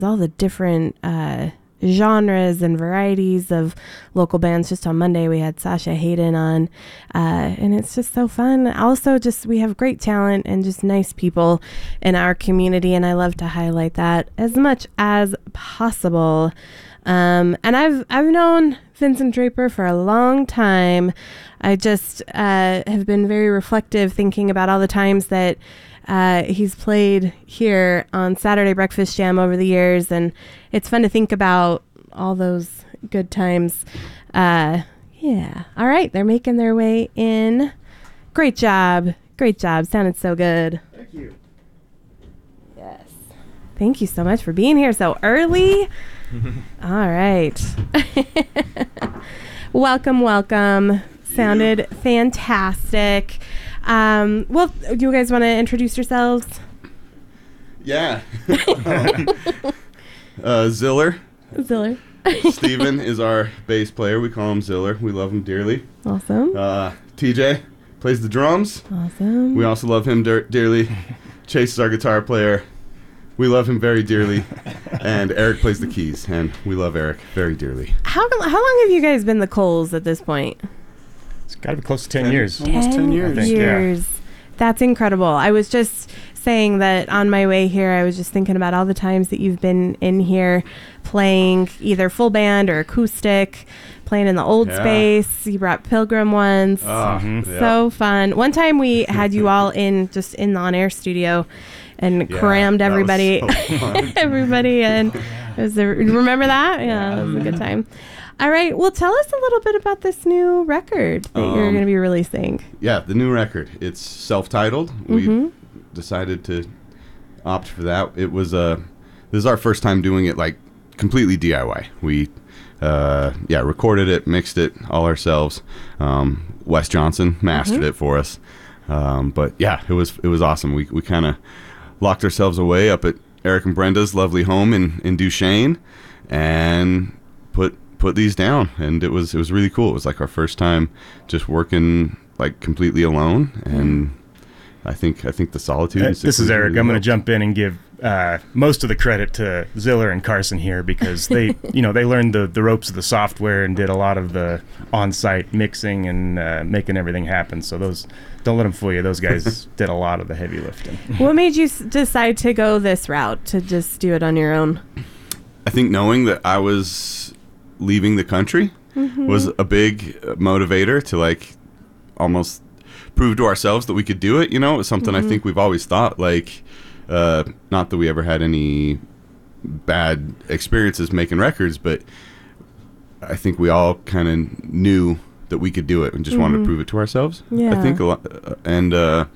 all the different genres and varieties of local bands. Just on Monday we had Sasha Hayden on, and it's just so fun. Also, just we have great talent and just nice people in our community, and I love to highlight that as much as possible. And I've known Vincent Draper for a long time. I just have been very reflective, thinking about all the times that he's played here on Saturday Breakfast Jam over the years, and it's fun to think about all those good times. Yeah. All right, they're making their way in. Great job. Great job. Sounded so good. Thank you. Yes. Thank you so much for being here so early. All right. Welcome. Sounded fantastic. Well, you guys want to introduce yourselves? Yeah. Ziller. Steven is our bass player. We call him Ziller. We love him dearly. Awesome. TJ plays the drums. Awesome. We also love him dearly. Chase is our guitar player. We love him very dearly. And Eric plays the keys, and we love Eric very dearly. How long have you guys been the Coles at this point? It's got to be close to 10 years. Almost 10 years. I think, yeah. That's incredible. I was just saying that on my way here, I was just thinking about all the times that you've been in here playing either full band or acoustic, playing in the old space. You brought Pilgrim once. So fun. One time we had you all just in the on-air studio and crammed everybody everybody in. Remember that? Yeah, it was a good time. All right. Well, tell us a little bit about this new record that you're going to be releasing. Yeah, the new record. It's self-titled. Mm-hmm. We decided to opt for that. It was this is our first time doing it like completely DIY. We recorded it, mixed it all ourselves. Wes Johnson mastered it for us. But yeah, it was awesome. We kind of locked ourselves away up at Eric and Brenda's lovely home in Duchesne and put these down, and it was really cool. It was like our first time just working like completely alone, and I think the solitude. This is Eric. I'm going to jump in and give most of the credit to Ziller and Carson here, because they they learned the ropes of the software and did a lot of the on-site mixing and making everything happen. So don't let them fool you. Those guys did a lot of the heavy lifting. What made you decide to go this route, to just do it on your own? I think knowing that I was leaving the country was a big motivator to like almost prove to ourselves that we could do it. It was something I think we've always thought, like not that we ever had any bad experiences making records, but I think we all kind of knew that we could do it and just wanted to prove it to ourselves. Yeah. I think a lot, and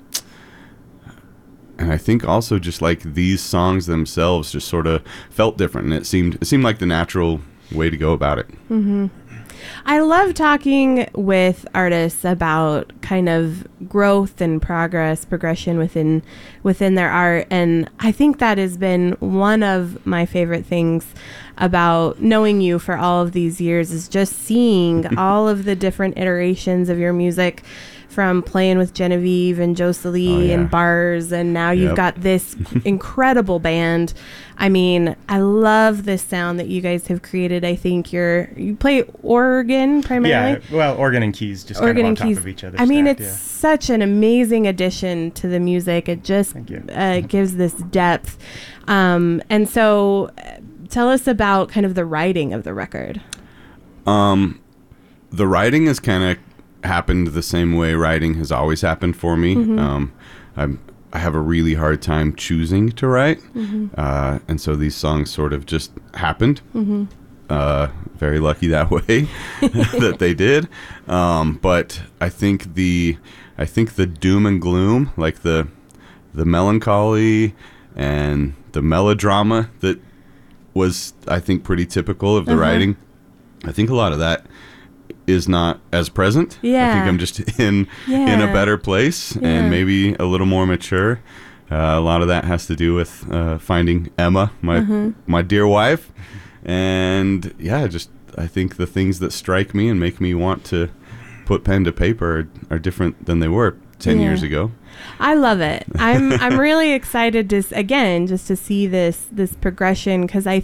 I think also just like these songs themselves just sort of felt different, and it seemed like the natural way to go about it. I love talking with artists about kind of growth and progression within their art, and I think that has been one of my favorite things about knowing you for all of these years, is just seeing all of the different iterations of your music, from playing with Genevieve and Joselie and Bars, and now you've got this incredible band. I mean, I love this sound that you guys have created. I think you play organ primarily? Yeah, well, organ and keys just kind of on top of each other. I mean, it's such an amazing addition to the music. It just gives this depth. And so tell us about kind of the writing of the record. The writing is kind of happened the same way writing has always happened for me. I have a really hard time choosing to write, and so these songs sort of just happened. Very lucky that way that they did. But I think the doom and gloom, like the melancholy and the melodrama that was, I think, pretty typical of the writing, I think a lot of that is not as present. I think I'm just in a better place and maybe a little more mature. A lot of that has to do with finding Emma, my dear wife, and I think the things that strike me and make me want to put pen to paper are different than they were 10 years ago. I love it. I'm really excited to again just to see this progression, because I